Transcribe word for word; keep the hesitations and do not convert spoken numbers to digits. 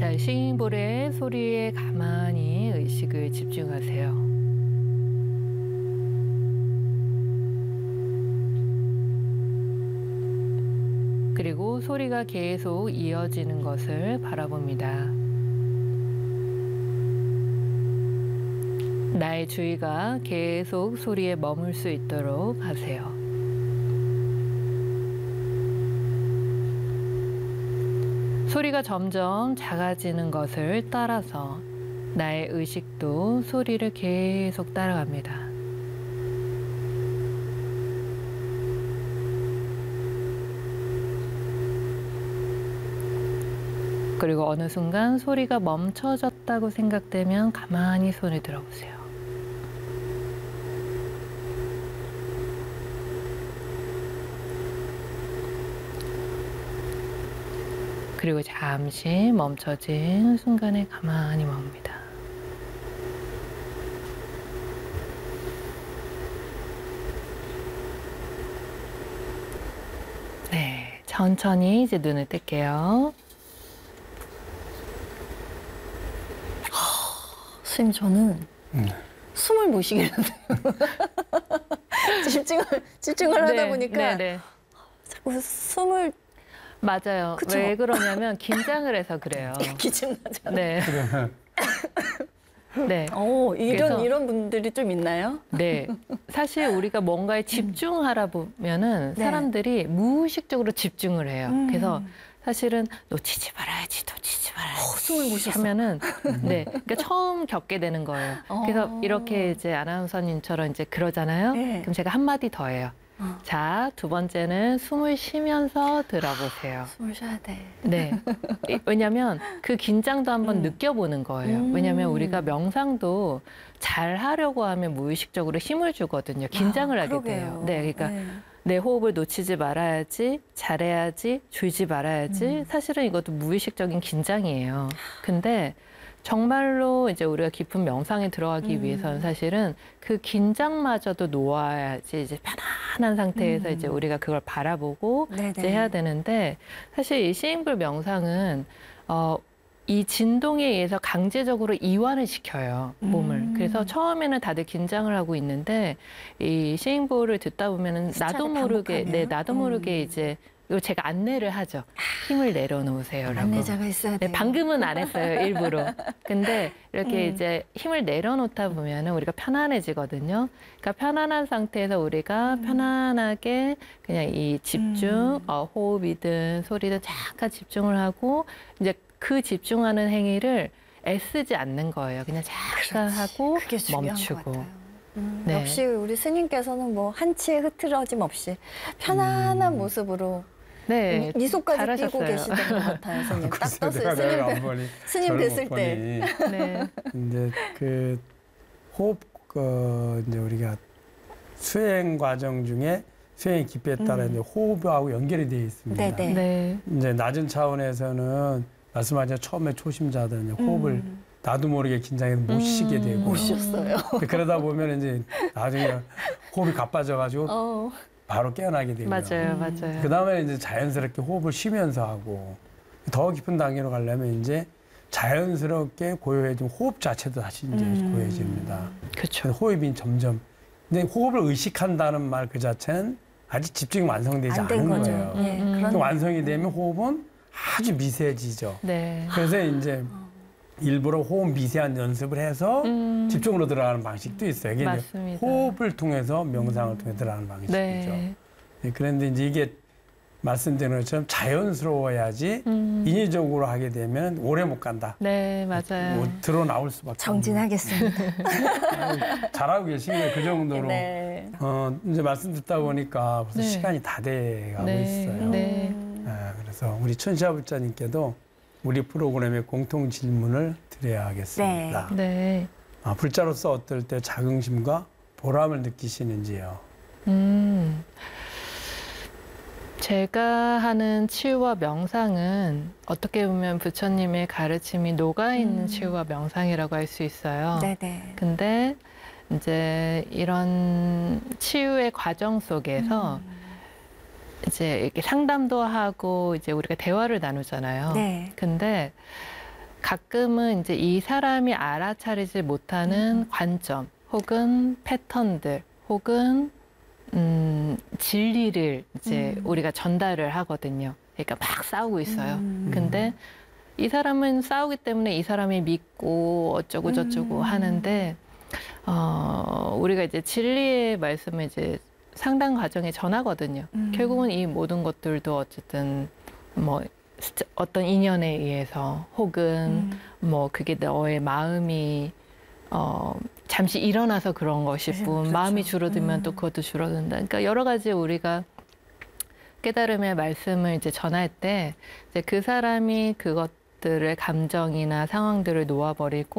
자, 싱잉볼의 소리에 가만히 의식을 집중하세요. 그리고 소리가 계속 이어지는 것을 바라봅니다. 나의 주의가 계속 소리에 머물 수 있도록 하세요. 소리가 점점 작아지는 것을 따라서 나의 의식도 소리를 계속 따라갑니다. 그리고 어느 순간 소리가 멈춰졌다고 생각되면 가만히 손을 들어보세요. 그리고 잠시 멈춰진 순간에 가만히 멈습니다. 네, 천천히 이제 눈을 뜰게요. 선생님, 저는 음. 숨을 못 쉬겠는데요. 집중을, 집중을 네, 하다 보니까 네, 네. 자꾸 숨을. 맞아요. 그쵸? 왜 그러냐면 긴장을 해서 그래요. 기침 나잖아요. 네. 네. 오, 이런, 그래서, 이런 분들이 좀 있나요? 네. 사실 우리가 뭔가에 집중하라 보면은 네. 사람들이 무의식적으로 집중을 해요. 음. 그래서 사실은 놓치지 말아야지, 놓치지 말아야지. 어, 숨을 못 쉬었어. 하면은, 네. 그러니까 처음 겪게 되는 거예요. 어. 그래서 이렇게 이제 아나운서님처럼 이제 그러잖아요. 네. 그럼 제가 한마디 더 해요. 어. 자, 두 번째는 숨을 쉬면서 들어보세요. 숨을 쉬어야 돼. 네. 왜냐하면 그 긴장도 한번 음. 느껴보는 거예요. 음. 왜냐하면 우리가 명상도 잘 하려고 하면 무의식적으로 힘을 주거든요. 긴장을 아, 하게 그러게요. 돼요. 네, 그러니까 네. 내 호흡을 놓치지 말아야지, 잘해야지, 줄지 말아야지. 음. 사실은 이것도 무의식적인 긴장이에요. 근데 정말로 이제 우리가 깊은 명상에 들어가기 음. 위해서는 사실은 그 긴장마저도 놓아야지 이제 편안한 상태에서 음. 이제 우리가 그걸 바라보고 네네. 이제 해야 되는데 사실 이 싱잉볼 명상은 어, 이 진동에 의해서 강제적으로 이완을 시켜요, 몸을. 음. 그래서 처음에는 다들 긴장을 하고 있는데 이 싱잉볼을 듣다 보면은 나도 모르게, 반복하면? 네, 나도 모르게 음. 이제 이거 제가 안내를 하죠. 힘을 내려놓으세요라고. 안내자가 있어야 돼요. 네, 방금은 안 했어요, 일부러. 근데 이렇게 음. 이제 힘을 내려놓다 보면은 우리가 편안해지거든요. 그러니까 편안한 상태에서 우리가 음. 편안하게 그냥 이 집중, 음. 어, 호흡이든 소리든 잠깐 집중을 하고 이제 그 집중하는 행위를 애쓰지 않는 거예요. 그냥 잠깐 그렇지. 하고 그게 중요한 것 멈추고. 같아요. 음, 네. 역시 우리 스님께서는 뭐 한치의 흐트러짐 없이 편안한 음. 모습으로 네, 미- 미소까지 잘하셨어요. 띄고 계시던 것 같아요, 스님. 딱 글쎄, 떴어요, 내가 스님, 내가 뵀- 안 보니 스님 저를 뵀을 못 때. 보니. 네. 이제 그 호흡 그 이제 우리가 수행 과정 중에 수행의 깊이에 따라 음. 이제 호흡하고 연결이 되어 있습니다. 네네. 네. 이제 낮은 차원에서는 말씀하신 처음에 초심자들은 이제 호흡을 음. 나도 모르게 긴장해서 못 음. 쉬게 되고 못 쉬었어요. 그러다 보면 이제 나중에 호흡이 가빠져가지고 어. 바로 깨어나게 되고요. 맞아요, 음. 맞아요. 그 다음에 이제 자연스럽게 호흡을 쉬면서 하고 더 깊은 단계로 가려면 이제 자연스럽게 고요해진 호흡 자체도 다시 이제 음. 고요해집니다. 그렇죠. 그래서 호흡이 점점 근데 호흡을 의식한다는 말 그 자체는 아직 집중이 완성되지 안 된 않은 거죠. 거예요. 예, 음. 그런 또 완성이 되면 호흡은 아주 미세해지죠. 네. 그래서 이제 일부러 호흡 미세한 연습을 해서 음. 집중으로 들어가는 방식도 있어요. 이게 이제 맞습니다. 호흡을 통해서 명상을 통해 들어가는 방식이죠. 네. 네, 그런데 이제 이게 말씀드린 것처럼 자연스러워야지 음. 인위적으로 하게 되면 오래 못 간다. 네, 맞아요. 뭐 드러 나올 수밖에. 정진하겠습니다. 없는. 잘하고 계신 거예요. 그 정도로. 네. 어, 이제 말씀 듣다 보니까 벌써 네. 시간이 다 돼가고 네. 있어요. 네. 음. 아, 그래서 우리 천시아불자님께도 우리 프로그램의 공통 질문을 드려야 하겠습니다. 네. 아, 불자로서 어떨 때 자긍심과 보람을 느끼시는지요? 음. 제가 하는 치유와 명상은 어떻게 보면 부처님의 가르침이 녹아있는 음. 치유와 명상이라고 할 수 있어요. 네네. 근데 이제 이런 치유의 과정 속에서 음. 이제 이렇게 상담도 하고 이제 우리가 대화를 나누잖아요. 네. 근데 가끔은 이제 이 사람이 알아차리지 못하는 관점 혹은 패턴들 혹은 음, 진리를 이제 음. 우리가 전달을 하거든요. 그러니까 막 싸우고 있어요. 음. 근데 이 사람은 싸우기 때문에 이 사람이 믿고 어쩌고 저쩌고 음. 하는데 어, 우리가 이제 진리의 말씀을 이제 상담 과정에 전하거든요. 음. 결국은 이 모든 것들도 어쨌든 뭐 스트- 어떤 인연에 의해서 혹은 음. 뭐 그게 너의 마음이 어 잠시 일어나서 그런 것일 그렇죠. 뿐 그렇죠. 마음이 줄어들면 음. 또 그것도 줄어든다. 그러니까 여러 가지 우리가 깨달음의 말씀을 이제 전할 때 이제 그 사람이 그것들의 감정이나 상황들을 놓아버리고